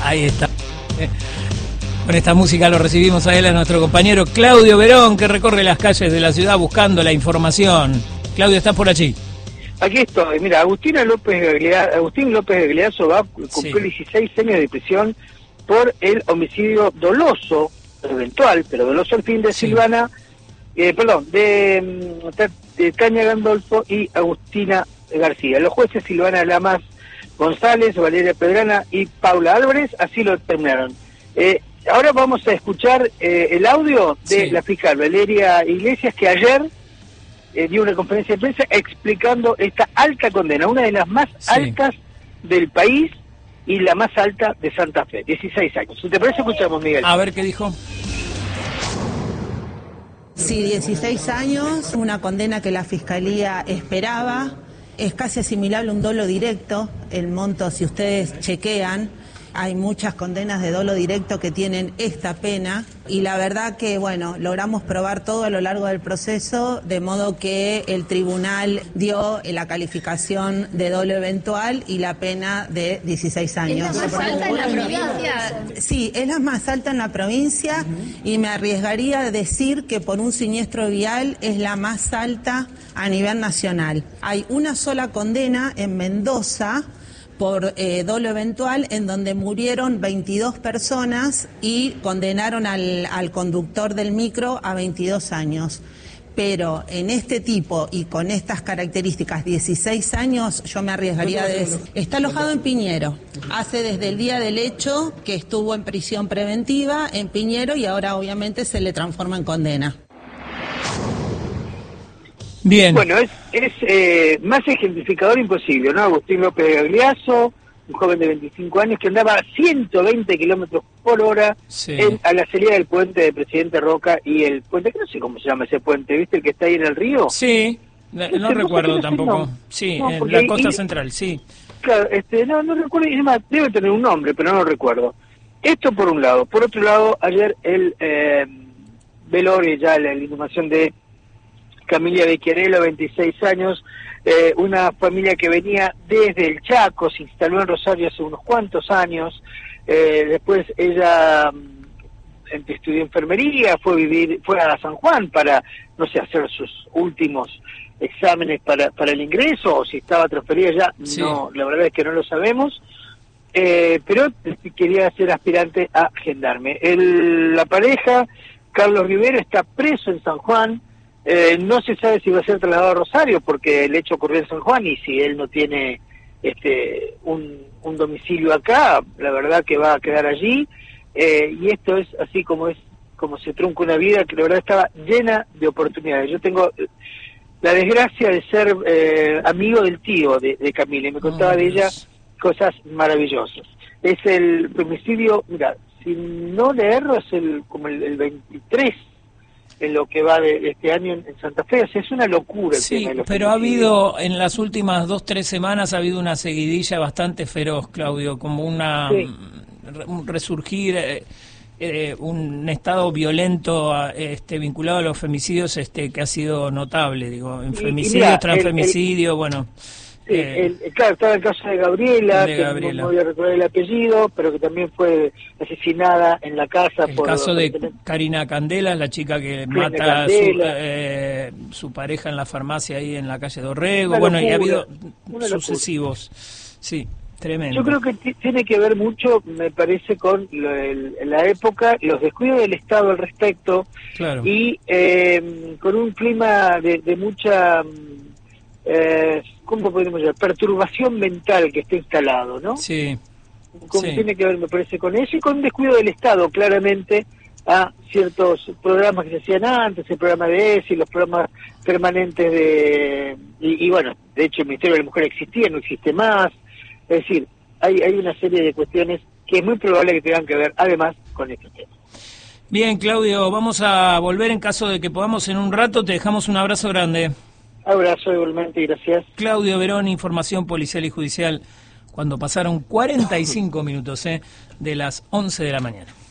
Ahí está. Con esta música lo recibimos a él, a nuestro compañero Claudio Verón, que recorre las calles de la ciudad buscando la información. Claudio, ¿estás por allí? Aquí estoy. Mira, Agustín López de Gleazo va a cumplir 16 años de prisión por el homicidio doloso, eventual, pero doloso al fin, de Silvana, de Tania Gandolfo y Agustina García. Los jueces Silvana Lamas González, Valeria Pedrana y Paula Álvarez así lo determinaron. Ahora vamos a escuchar el audio de la fiscal Valeria Iglesias, que ayer dio una conferencia de prensa explicando esta alta condena, una de las más altas del país y la más alta de Santa Fe, 16 años. Si te parece, escuchamos, Miguel. A ver qué dijo. Sí, 16 años, una condena que la Fiscalía esperaba, es casi asimilable a un dolo directo, el monto, si ustedes chequean, hay muchas condenas de dolo directo que tienen esta pena y la verdad que, bueno, logramos probar todo a lo largo del proceso, de modo que el tribunal dio la calificación de dolo eventual y la pena de 16 años. ¿Es la más alta en la provincia? Sí, es la más alta en la provincia y me arriesgaría a decir que por un siniestro vial es la más alta a nivel nacional. Hay una sola condena en Mendoza por dolo eventual, en donde murieron 22 personas y condenaron al conductor del micro a 22 años. Pero en este tipo y con estas características, 16 años, yo me arriesgaría a decir. Está alojado en Piñero. Hace desde el día del hecho que estuvo en prisión preventiva en Piñero y ahora obviamente se le transforma en condena. Bien. Bueno, es más ejemplificador imposible, ¿no? Agustín López de Gleazo, un joven de 25 años que andaba a 120 kilómetros por hora a la salida del puente de Presidente Roca y el puente, que no sé cómo se llama ese puente, ¿viste? El que está ahí en el río. Sí, no recuerdo tampoco. No. Sí, no, en la costa central, sí. Claro, no recuerdo, y además debe tener un nombre, pero no lo recuerdo. Esto por un lado. Por otro lado, ayer el velorio, ya la inhumación de Camila Becchiarello, 26 años, una familia que venía desde el Chaco, se instaló en Rosario hace unos cuantos años, después ella estudió enfermería, fue a San Juan para, no sé, hacer sus últimos exámenes para el ingreso, o si estaba transferida ya, no, la verdad es que no lo sabemos, pero quería ser aspirante a gendarme. La pareja, Carlos Rivero, está preso en San Juan. No se sabe si va a ser trasladado a Rosario porque el hecho ocurrió en San Juan y si él no tiene un domicilio acá, la verdad que va a quedar allí, y esto es así como se trunca una vida que la verdad estaba llena de oportunidades. Yo tengo la desgracia de ser amigo del tío de Camila y me contaba de ella cosas maravillosas. Es el homicidio, mira, si no le erro, es como el 23 en lo que va de este año en Santa Fe. O sea, es una locura el tema de los pero ha habido, en las últimas 2-3 semanas, ha habido una seguidilla bastante feroz, Claudio, como un resurgir, un estado violento vinculado a los femicidios que ha sido notable, digo, en femicidio, transfemicidio, bueno... claro, estaba el caso de Gabriela, que no voy a recordar el apellido, pero que también fue asesinada en la casa. El caso de Karina Candelas, la chica que mata a su pareja en la farmacia ahí en la calle Dorrego, bueno, y ha habido sucesivos. Sí, tremendo. Yo creo que tiene que ver mucho, me parece, con la época, los descuidos del Estado al respecto, y con un clima de mucha... ¿cómo podemos llamar? Perturbación mental que está instalado, ¿no? Sí. Tiene que ver, me parece, con eso y con descuido del Estado, claramente, a ciertos programas que se hacían antes, el programa de ESI, los programas permanentes y bueno, de hecho el Ministerio de la Mujer existía, no existe más. Es decir, hay una serie de cuestiones que es muy probable que tengan que ver, además, con este tema. Bien, Claudio, vamos a volver en caso de que podamos en un rato. Te dejamos un abrazo grande. Abrazo igualmente y gracias. Claudio Verón, información policial y judicial, cuando pasaron 45 minutos de las 11 de la mañana.